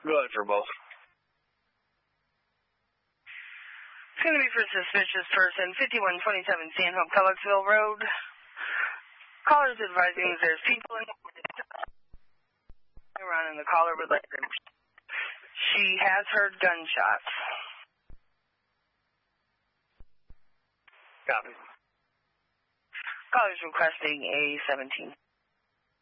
Go ahead for both. It's going to be for suspicious person, 5127 Stanhope, Kellocksville Road. Caller's advising there's people around and the caller would like them. She has heard gunshots. Copy. Caller's requesting a 17.